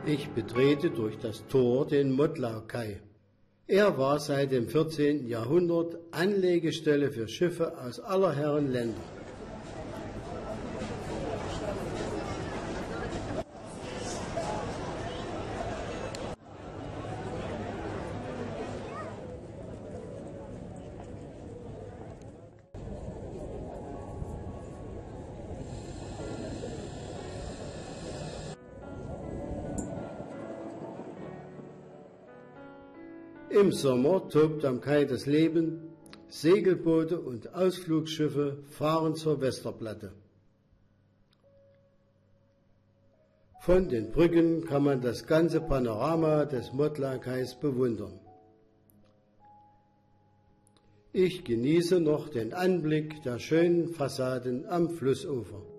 Ich betrete durch das Tor den Mottlau-Kai. Er war seit dem 14. Jahrhundert Anlegestelle für Schiffe aus aller Herren Länder. Im Sommer tobt am Kai das Leben, Segelboote und Ausflugsschiffe fahren zur Westerplatte. Von den Brücken kann man das ganze Panorama des Mottlau-Kais bewundern. Ich genieße noch den Anblick der schönen Fassaden am Flussufer.